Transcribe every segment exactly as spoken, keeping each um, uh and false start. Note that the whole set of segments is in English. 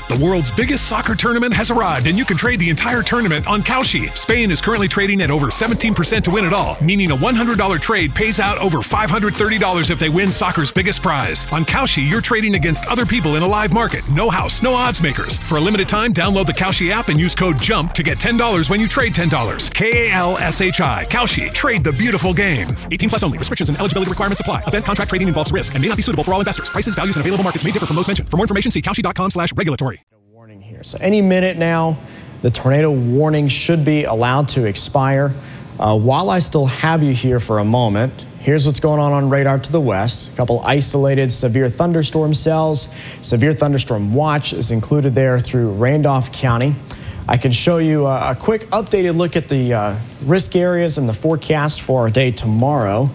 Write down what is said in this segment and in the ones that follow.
The world's biggest soccer tournament has arrived, and you can trade the entire tournament on Kalshi. Spain is currently trading at over seventeen percent to win it all, meaning a one hundred dollars trade pays out over five hundred thirty dollars if they win soccer's biggest prize. On Kalshi, you're trading against other people in a live market. No house, no odds makers. For a limited time, download the Kalshi app and use code JUMP to get ten dollars when you trade ten dollars. K A L S H I. Kalshi. Trade the beautiful game. eighteen plus only. Restrictions and eligibility requirements apply. Event contract trading involves risk and may not be suitable for all investors. Prices, values, and available markets may differ from those mentioned. For more information, see kalshi.com slash regulatory. Warning here. So any minute now, the tornado warning should be allowed to expire. Uh, while I still have you here for a moment, here's what's going on on radar to the west. A couple isolated severe thunderstorm cells. Severe thunderstorm watch is included there through Randolph County. I can show you a, a quick updated look at the uh, risk areas and the forecast for our day tomorrow.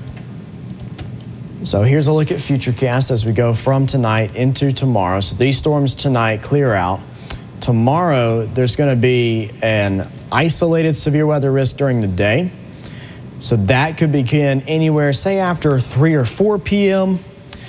So here's a look at Futurecast as we go from tonight into tomorrow. So these storms tonight clear out. Tomorrow, there's going to be an isolated severe weather risk during the day. So that could begin anywhere, say after three or four p.m.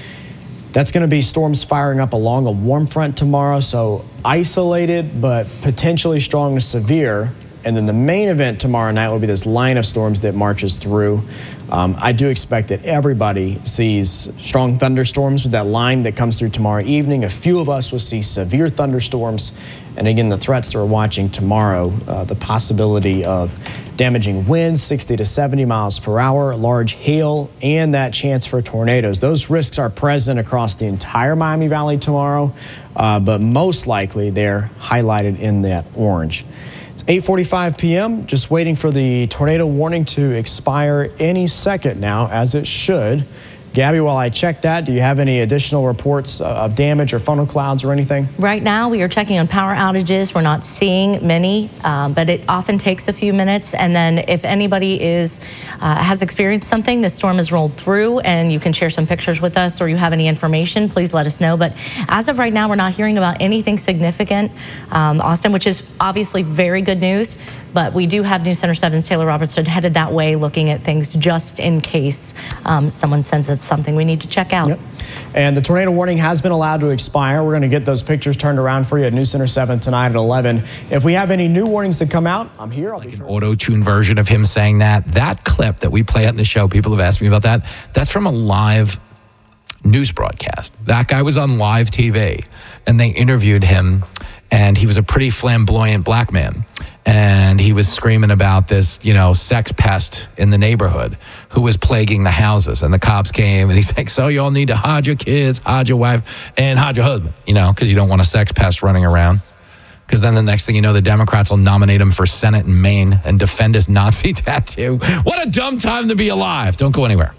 That's going to be storms firing up along a warm front tomorrow. So isolated, but potentially strong to severe. And then the main event tomorrow night will be this line of storms that marches through. Um, I do expect that everybody sees strong thunderstorms with that line that comes through tomorrow evening. A few of us will see severe thunderstorms. And again, the threats that we're watching tomorrow, uh, the possibility of damaging winds, sixty to seventy miles per hour, large hail, and that chance for tornadoes. Those risks are present across the entire Miami Valley tomorrow, uh, but most likely they're highlighted in that orange. eight forty-five p.m., just waiting for the tornado warning to expire any second now, as it should. Gabby, while I check that, do you have any additional reports of damage or funnel clouds or anything? Right now, we are checking on power outages. We're not seeing many, um, but it often takes a few minutes. And then if anybody is uh, has experienced something, the storm has rolled through, and you can share some pictures with us, or you have any information, please let us know. But as of right now, we're not hearing about anything significant, um, Austin, which is obviously very good news. But we do have News Center seven's Taylor Robertson headed that way, looking at things just in case um, someone sends us something we need to check out. Yep. And the tornado warning has been allowed to expire. We're going to get those pictures turned around for you at News Center seven tonight at eleven. If we have any new warnings that come out, I'm here. I'll like be an sure. auto-tune version of him saying that. That clip that we play on the show, people have asked me about that. That's from a live news broadcast. That guy was on live T V, and they interviewed him, and he was a pretty flamboyant black man. And he was screaming about this, you know, sex pest in the neighborhood who was plaguing the houses. And the cops came, and he's like, so you all need to hide your kids, hide your wife, and hide your husband, you know, because you don't want a sex pest running around. Because then the next thing you know, the Democrats will nominate him for Senate in Maine and defend his Nazi tattoo. What a dumb time to be alive. Don't go anywhere.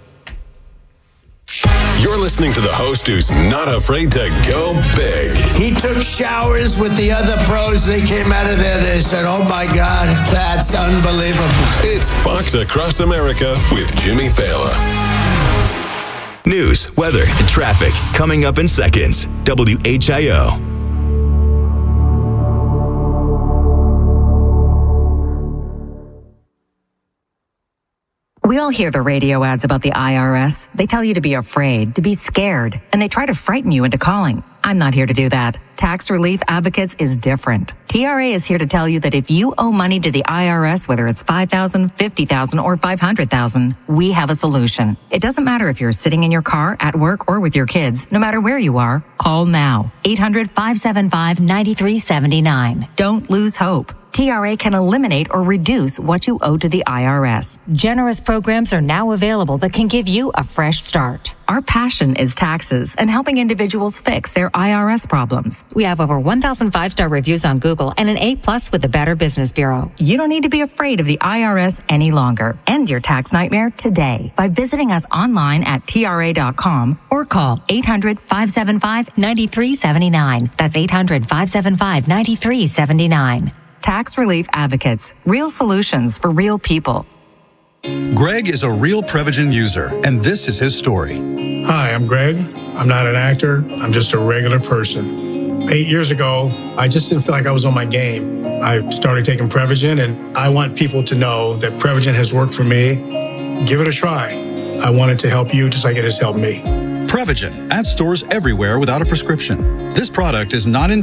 You're listening to the host who's not afraid to go big. He took showers with the other pros. They came out of there. They said, oh, my God, that's unbelievable. It's Fox Across America with Jimmy Fallon. News, weather, and traffic coming up in seconds. W H I O. We all hear the radio ads about the I R S. They tell you to be afraid, to be scared, and they try to frighten you into calling. I'm not here to do that. Tax Relief Advocates is different. T R A is here to tell you that if you owe money to the I R S, whether it's five thousand dollars, fifty thousand dollars, or five hundred thousand dollars, we have a solution. It doesn't matter if you're sitting in your car, at work, or with your kids. No matter where you are, call now. eight hundred, five seven five, nine three seven nine. Don't lose hope. T R A can eliminate or reduce what you owe to the I R S. Generous programs are now available that can give you a fresh start. Our passion is taxes and helping individuals fix their I R S problems. We have over one thousand five-star reviews on Google and an A plus with the Better Business Bureau. You don't need to be afraid of the I R S any longer. End your tax nightmare today by visiting us online at T R A dot com or call eight hundred, five seven five, nine three seven nine. That's eight hundred, five seven five, nine three seven nine. Tax Relief Advocates. Real solutions for real people. Greg is a real Prevagen user, and this is his story. Hi, I'm Greg. I'm not an actor. I'm just a regular person. Eight years ago, I just didn't feel like I was on my game. I started taking Prevagen, and I want people to know that Prevagen has worked for me. Give it a try. I want it to help you just like it has helped me. Prevagen at stores everywhere without a prescription. This product is not intended